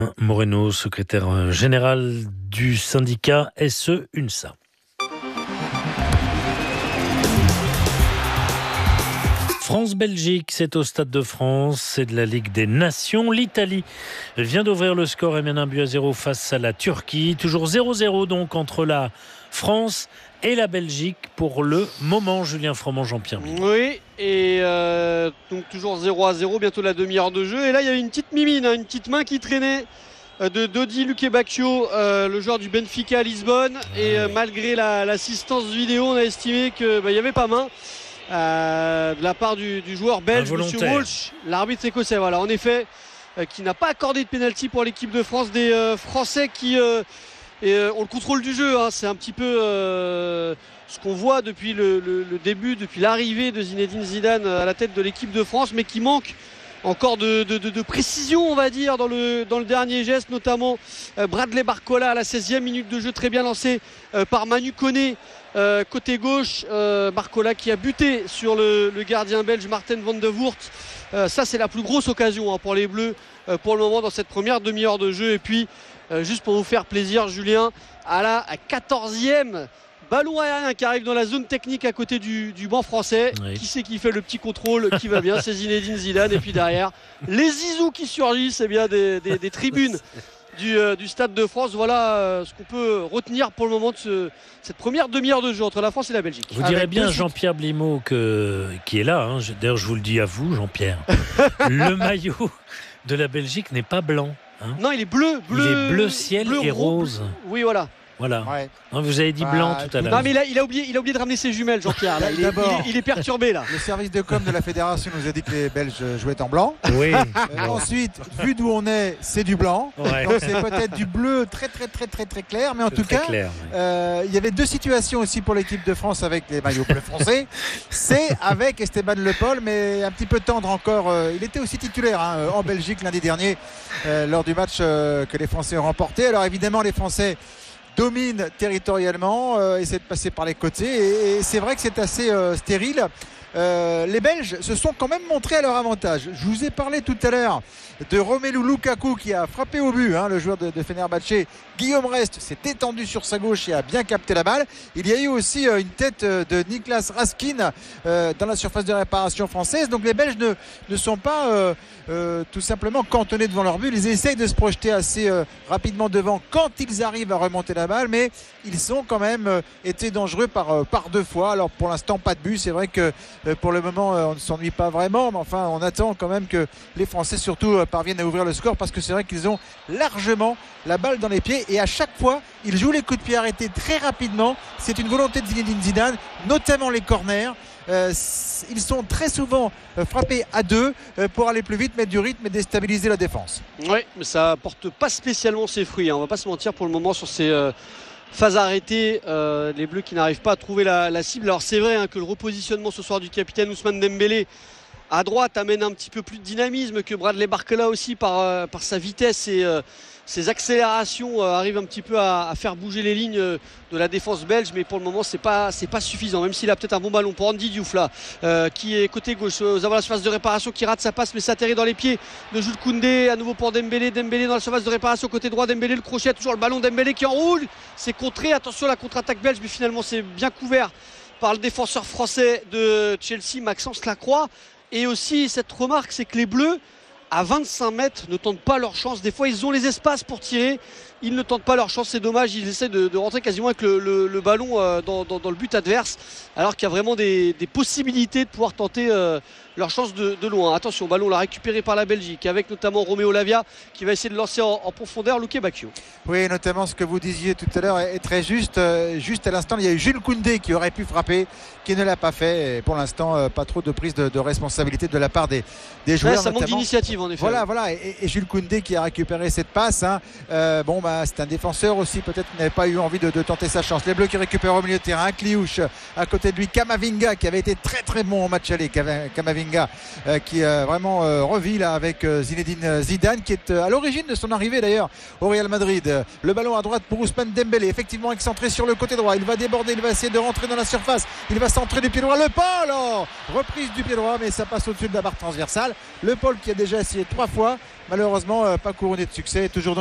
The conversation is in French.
Moreno, secrétaire général du syndicat SE-UNSA. France-Belgique, c'est au Stade de France, c'est de la Ligue des Nations. L'Italie vient d'ouvrir le score et mène 1-0 face à la Turquie. Toujours 0-0 donc entre la France et la Belgique pour le moment. Julien Froment, Jean-Pierre Millet. Oui, et donc toujours 0-0, bientôt la demi-heure de jeu. Et là, il y a une petite mimine, une petite main qui traînait de Dodi Lukebakio, le joueur du Benfica à Lisbonne. Et malgré l'assistance vidéo, on a estimé qu'il n'y avait pas main. De la part du joueur belge, M. Walsh, l'arbitre écossais, voilà, en effet, qui n'a pas accordé de pénalty pour l'équipe de France, des Français qui ont le contrôle du jeu, hein. C'est un petit peu ce qu'on voit depuis le début, depuis l'arrivée de Zinedine Zidane à la tête de l'équipe de France, mais qui manque encore de précision, on va dire, dans le dernier geste, notamment Bradley Barcola à la 16e minute de jeu, très bien lancé par Manu Koné. Côté gauche, Barcola qui a buté sur le gardien belge Marten van de Voort. Ça, c'est la plus grosse occasion pour les Bleus pour le moment dans cette première demi-heure de jeu. Et puis, juste pour vous faire plaisir, Julien, à la 14e, ballon aérien qui arrive dans la zone technique à côté du banc français. Oui. Qui c'est qui fait le petit contrôle qui va bien? C'est Zinedine Zidane. Et puis derrière, les zizous qui surgissent bien des tribunes du Stade de France. Voilà ce qu'on peut retenir pour le moment de cette première demi-heure de jeu entre la France et la Belgique. Vous direz bien Jean-Pierre Blimaud qui est là, hein. D'ailleurs je vous le dis à vous, Jean-Pierre. Le maillot de la Belgique n'est pas blanc, hein. Non, il est bleu. Il est bleu ciel et rose. Oui, voilà. Ouais. Non, vous avez dit blanc tout à l'heure. Non, mais il a oublié de ramener ses jumelles, Jean-Pierre. Là. Il est perturbé là. Le service de com de la fédération nous a dit que les Belges jouaient en blanc. Oui. Ensuite, vu d'où on est, c'est du blanc. Ouais. Donc c'est peut-être du bleu très clair. Mais en tout cas, il y avait deux situations aussi pour l'équipe de France avec les maillots bleus français. C'est avec Esteban Le Pol, mais un petit peu tendre encore. Il était aussi titulaire en Belgique lundi dernier lors du match que les Français ont remporté. Alors évidemment, les Français domine territorialement, essaie de passer par les côtés et c'est vrai que c'est assez stérile. Les Belges se sont quand même montrés à leur avantage. Je vous ai parlé tout à l'heure de Romelu Lukaku qui a frappé au but, le joueur de Fenerbahçe. Guillaume Rest s'est étendu sur sa gauche et a bien capté la balle. Il y a eu aussi une tête de Niklas Raskin dans la surface de réparation française. Donc les Belges ne sont pas tout simplement cantonnés devant leur but. Ils essayent de se projeter assez rapidement devant quand ils arrivent à remonter la balle, mais ils ont quand même été dangereux par deux fois. Alors pour l'instant pas de but. C'est vrai que pour le moment on ne s'ennuie pas vraiment, mais enfin on attend quand même que les Français surtout parviennent à ouvrir le score, parce que c'est vrai qu'ils ont largement la balle dans les pieds et à chaque fois ils jouent les coups de pied arrêtés très rapidement. C'est une volonté de Zinedine Zidane, notamment les corners. Ils sont très souvent frappés à deux pour aller plus vite, mettre du rythme et déstabiliser la défense. Oui, mais ça porte pas spécialement ses fruits, on va pas se mentir pour le moment sur ces phase arrêtée, les Bleus qui n'arrivent pas à trouver la cible. Alors c'est vrai que le repositionnement ce soir du capitaine Ousmane Dembélé à droite amène un petit peu plus de dynamisme, que Bradley Barcola aussi par sa vitesse et ses accélérations arrivent un petit peu à faire bouger les lignes de la défense belge, mais pour le moment c'est pas suffisant, même s'il a peut-être un bon ballon pour Andy Diouf là, qui est côté gauche aux avant la surface de réparation, qui rate sa passe mais ça atterrit dans les pieds de Jules Koundé, à nouveau pour Dembélé dans la surface de réparation côté droit, Dembélé le crochet, toujours le ballon, Dembélé qui enroule, c'est contré, attention à la contre-attaque belge, mais finalement c'est bien couvert par le défenseur français de Chelsea, Maxence Lacroix. Et aussi cette remarque, c'est que les Bleus à 25 mètres ne tentent pas leur chance. Des fois ils ont les espaces pour tirer, ils ne tentent pas leur chance, c'est dommage. Ils essaient de rentrer quasiment avec le ballon dans le but adverse, alors qu'il y a vraiment des possibilités de pouvoir tenter leur chance de loin. Attention, ballon là récupéré par la Belgique, avec notamment Roméo Lavia qui va essayer de lancer en profondeur Lukebakio. Oui, notamment ce que vous disiez tout à l'heure est très juste. Juste à l'instant, il y a eu Jules Koundé qui aurait pu frapper, qui ne l'a pas fait. Et pour l'instant, pas trop de prise de responsabilité de la part des joueurs. Ouais, ça manque d'initiative en effet. Voilà. Et Jules Koundé qui a récupéré cette passe. C'est un défenseur aussi, peut-être qu'il n'avait pas eu envie de tenter sa chance. Les Bleus qui récupèrent au milieu de terrain Kliouche, à côté de lui Camavinga qui avait été très très bon en match aller. Camavinga qui vraiment revit là avec Zinedine Zidane, qui est à l'origine de son arrivée d'ailleurs au Real Madrid. Le ballon à droite pour Ousmane Dembélé, effectivement excentré sur le côté droit, il va déborder, il va essayer de rentrer dans la surface, il va centrer du pied droit, Le Paul, reprise du pied droit, mais ça passe au-dessus de la barre transversale. Le Paul qui a déjà essayé 3 fois. Malheureusement, pas couronné de succès. Toujours